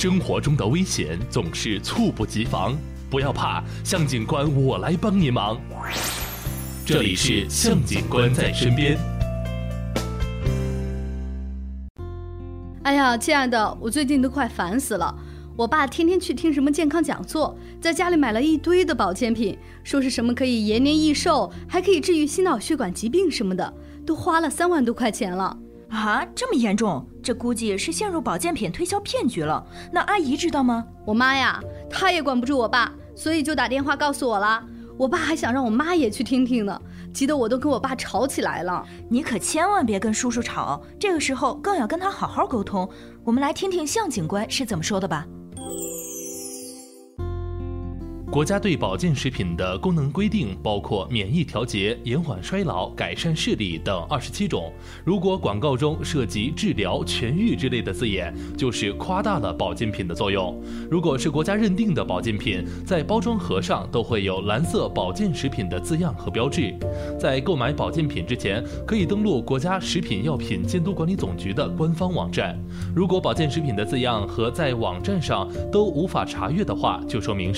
生活中的危险总是猝不及防，不要怕，向警官我来帮您忙。这里是向警官在身边。 哎呀，亲爱的，我最近都快烦死了。我爸天天去听什么健康讲座，在家里买了一堆的保健品，说是什么可以延年益寿，还可以治愈心脑血管疾病什么的，都花了3万多块钱了。 啊，这么严重？这估计是陷入保健品推销骗局了。那阿姨知道吗？ 我妈呀，她也管不住我爸，所以就打电话告诉我了。我爸还想让我妈也去听听呢，急得我都跟我爸吵起来了。 你可千万别跟叔叔吵，这个时候更要跟他好好沟通。我们来听听向警官是怎么说的吧。 国家对保健食品的功能规定包括免疫调节、延缓衰老、改善视力等27种。如果广告中涉及治疗、痊愈之类的字眼，就是夸大了保健品的作用。如果是国家认定的保健品，在包装盒上都会有蓝色保健食品的字样和标志。在购买保健品之前，可以登录国家食品药品监督管理总局的官方网站。如果保健食品的字样和在网站上都无法查阅的话，就说明